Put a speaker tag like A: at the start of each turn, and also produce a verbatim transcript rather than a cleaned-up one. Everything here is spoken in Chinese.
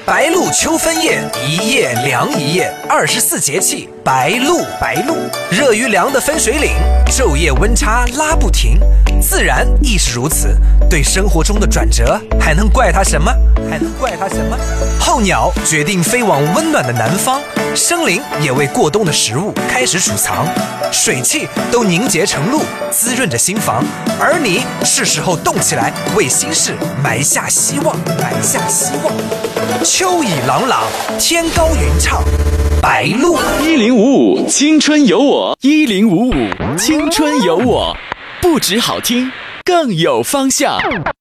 A: 白露秋分夜，一夜凉一夜，二十四节气白露。白露，热与凉的分水岭，昼夜温差拉不停。自然亦是如此，对生活中的转折，还能怪它什么？还能怪它什么？候鸟决定飞往温暖的南方，生灵也为过冬的食物开始储藏，水汽都凝结成露，滋润着心房。而你是时候动起来，为心事埋下希望，埋下希望。秋意朗朗，天高云畅，白露。
B: 一零五五青春有我，一零五五青春有我，不止好听，更有方向。